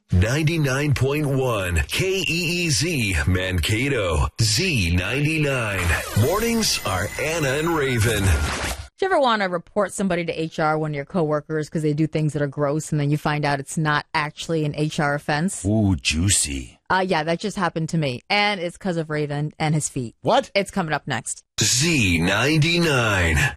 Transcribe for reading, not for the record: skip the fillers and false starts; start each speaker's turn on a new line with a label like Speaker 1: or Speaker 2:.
Speaker 1: 99.1 KEEZ Mankato. Z99. Mornings are Anna and Raven.
Speaker 2: Do you ever want to report somebody to HR, one of your coworkers, because they do things that are gross, and then you find out it's not actually an HR offense?
Speaker 3: Ooh, juicy.
Speaker 2: Yeah, that just happened to me. And it's because of Raven and his feet.
Speaker 3: What?
Speaker 2: It's coming up next.
Speaker 1: Z99.